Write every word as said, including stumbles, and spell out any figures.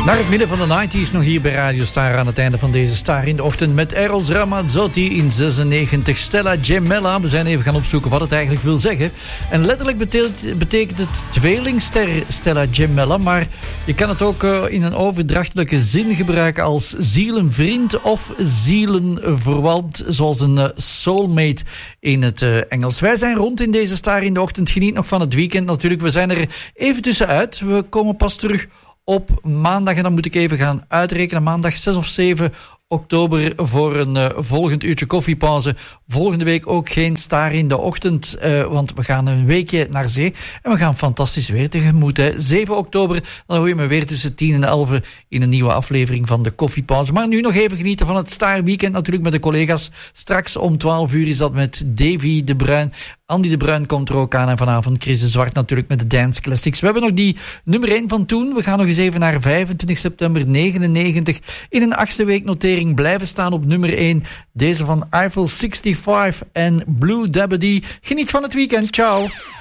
Naar het midden van de negentig nog hier bij Radio Star aan het einde van deze Star in de ochtend met Eros Ramazzotti in zesennegentig. Stella Gemella, we zijn even gaan opzoeken wat het eigenlijk wil zeggen. En letterlijk betekent, betekent het tweelingster Stella Gemella, maar je kan het ook uh, in een overdrachtelijke zin gebruiken als zielenvriend of zielenverwant, zoals een uh, soulmate in het uh, Engels. Wij zijn rond in deze Star in de ochtend. Geniet nog van het weekend natuurlijk. We zijn er even tussenuit. We komen pas terug op maandag, en dan moet ik even gaan uitrekenen, maandag zes of zeven oktober voor een uh, volgend uurtje koffiepauze. Volgende week ook geen Star in de ochtend, uh, want we gaan een weekje naar zee en we gaan fantastisch weer tegemoet. Hè. zeven oktober, dan hoor je me weer tussen tien en elf in een nieuwe aflevering van de koffiepauze. Maar nu nog even genieten van het Star Weekend natuurlijk met de collega's. Straks om twaalf uur is dat met Davy de Bruin. Andy de Bruin komt er ook aan en vanavond Chris de Zwart natuurlijk met de Dance Classics. We hebben nog die nummer één van toen. We gaan nog eens even naar vijfentwintig september negenennegentig. In een achtste week notering blijven staan op nummer één. Deze van Eiffel vijfenzestig en Blue Dabba Dee. Geniet van het weekend. Ciao.